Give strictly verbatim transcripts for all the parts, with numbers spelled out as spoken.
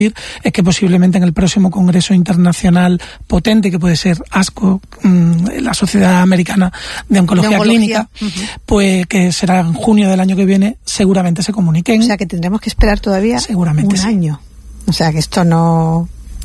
es que posiblemente en el próximo Congreso Internacional potente, que puede ser ASCO, la Sociedad Americana de Oncología, de Oncología. Clínica, uh-huh. pues que será en junio del año que viene, seguramente se comuniquen. O sea que tendremos que esperar todavía seguramente un sí. año. O sea que esto no,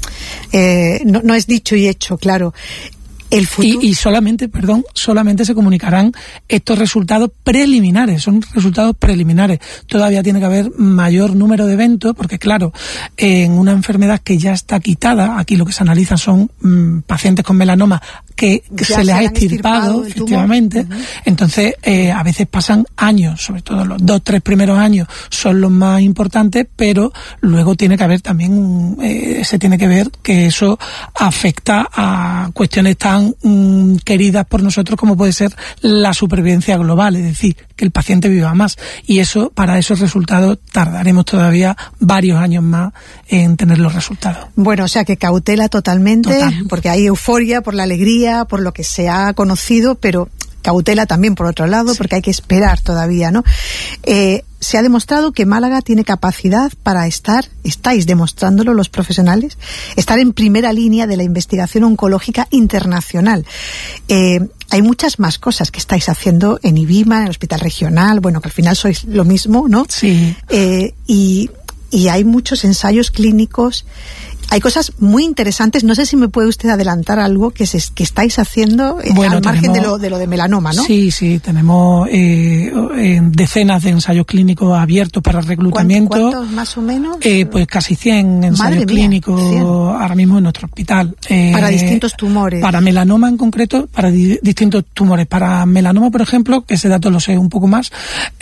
eh, no, no es dicho y hecho, claro. El futuro... y, y solamente, perdón, solamente se comunicarán estos resultados preliminares, son resultados preliminares. Todavía tiene que haber mayor número de eventos, porque claro, en una enfermedad que ya está quitada, aquí lo que se analiza son mmm, pacientes con melanoma que, que se les ha extirpado, efectivamente. Uh-huh. Entonces, eh, a veces pasan años, sobre todo los dos, tres primeros años son los más importantes, pero luego tiene que haber también, eh, se tiene que ver que eso afecta a cuestiones tan mm, queridas por nosotros como puede ser la supervivencia global, es decir, que el paciente viva más. Y eso, para esos resultados, tardaremos todavía varios años más en tener los resultados. Bueno, o sea que cautela totalmente, Total. porque hay euforia por la alegría, por lo que se ha conocido, pero cautela también por otro lado, sí. porque hay que esperar todavía, ¿no? Eh, se ha demostrado que Málaga tiene capacidad para estar, estáis demostrándolo los profesionales, estar en primera línea de la investigación oncológica internacional. Eh, hay muchas más cosas que estáis haciendo en IBIMA, en el Hospital Regional, bueno, que al final sois lo mismo, ¿no? Sí. Eh, y, y hay muchos ensayos clínicos. Hay cosas muy interesantes. No sé si me puede usted adelantar algo que, se, que estáis haciendo eh, bueno, al margen tenemos, de, lo, de lo de melanoma, ¿no? Sí, sí, tenemos eh, eh, decenas de ensayos clínicos abiertos para reclutamiento. ¿Cuántos más o menos? Eh, pues casi cien ensayos Madre clínicos mía, cien. Ahora mismo en nuestro hospital. Eh, para distintos tumores. Para melanoma en concreto, para di- distintos tumores. Para melanoma, por ejemplo, que ese dato lo sé un poco más,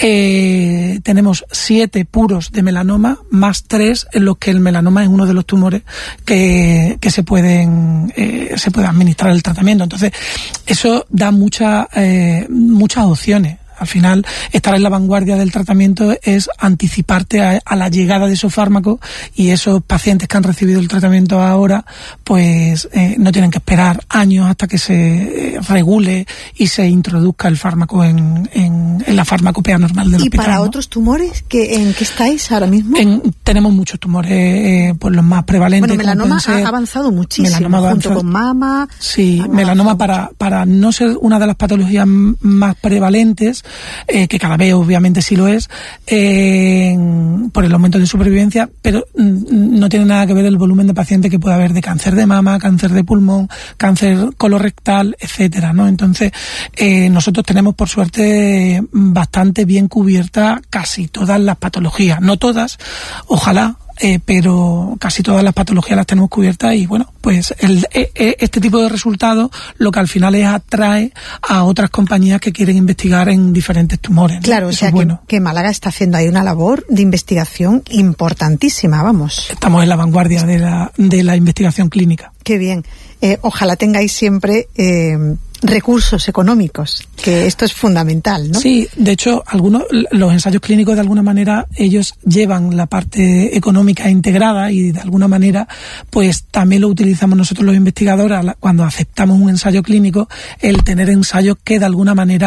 eh, tenemos siete puros de melanoma, más tres en los que el melanoma es uno de los tumores que, que se pueden eh, se puede administrar el tratamiento. Entonces eso da mucha, eh, muchas opciones. Al final, estar en la vanguardia del tratamiento es anticiparte a, a la llegada de esos fármacos, y esos pacientes que han recibido el tratamiento ahora, pues eh, no tienen que esperar años hasta que se eh, regule y se introduzca el fármaco en, en, en la farmacopea normal del ¿Y hospital. ¿Y para ¿no? otros tumores que, en qué estáis ahora mismo? En, tenemos muchos tumores, eh, pues los más prevalentes. Bueno, melanoma ha avanzado muchísimo, melanoma junto avanzado, con mama. Sí, melanoma para, para no ser una de las patologías más prevalentes, Eh, que cada vez obviamente sí lo es, eh, por el aumento de supervivencia, pero mm, no tiene nada que ver el volumen de pacientes que puede haber de cáncer de mama, cáncer de pulmón, cáncer colorectal, etcétera, ¿no? Entonces, eh, nosotros tenemos por suerte bastante bien cubierta casi todas las patologías, no todas, ojalá, Eh, pero casi todas las patologías las tenemos cubiertas, y bueno, pues el, eh, este tipo de resultados lo que al final es atrae a otras compañías que quieren investigar en diferentes tumores, ¿no? Claro, Eso o sea es bueno. que, que Málaga está haciendo ahí una labor de investigación importantísima, vamos. Estamos en la vanguardia de la, de la investigación clínica. Qué bien. Eh, ojalá tengáis siempre eh, recursos económicos, que esto es fundamental, ¿no? Sí, de hecho, algunos los ensayos clínicos de alguna manera ellos llevan la parte económica integrada, y de alguna manera pues también lo utilizamos nosotros los investigadores cuando aceptamos un ensayo clínico, el tener ensayos que de alguna manera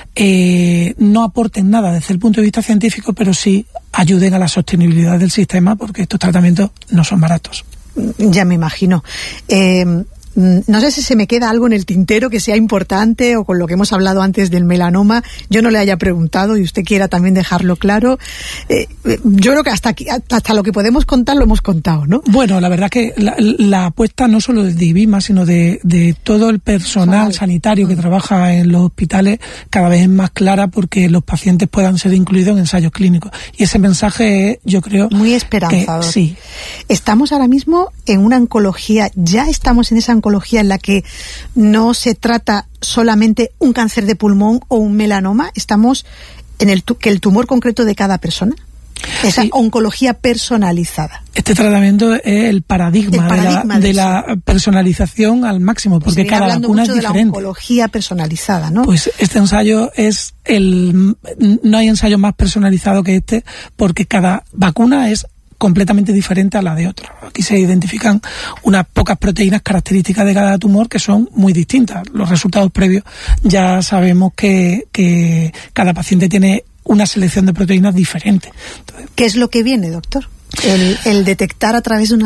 eh, no aporten nada desde el punto de vista científico, pero sí ayuden a la sostenibilidad del sistema, porque estos tratamientos no son baratos. Ya me imagino. Eh, No sé si se me queda algo en el tintero que sea importante, o con lo que hemos hablado antes del melanoma, yo no le haya preguntado y usted quiera también dejarlo claro. Eh, yo creo que hasta aquí, hasta lo que podemos contar lo hemos contado, ¿no? Bueno, la verdad que la, la apuesta no solo de IBIMA, sino de, de todo el personal sanitario que trabaja en los hospitales cada vez es más clara, porque los pacientes puedan ser incluidos en ensayos clínicos. Y ese mensaje es, yo creo, muy esperanzador. Que, sí. Estamos ahora mismo en una oncología, ya estamos en esa oncología en la que no se trata solamente un cáncer de pulmón o un melanoma, estamos en el que el tumor concreto de cada persona. Esa sí. Oncología personalizada. Este tratamiento es el paradigma, el paradigma de, la, de, de la personalización al máximo, porque pues cada vacuna es diferente. De la oncología personalizada, ¿no? Pues este ensayo es el, no hay ensayo más personalizado que este, porque cada vacuna es completamente diferente a la de otra. Aquí se identifican unas pocas proteínas características de cada tumor que son muy distintas. Los resultados previos ya sabemos que, que cada paciente tiene una selección de proteínas diferente. Entonces, ¿qué es lo que viene, doctor? El, el detectar a través de una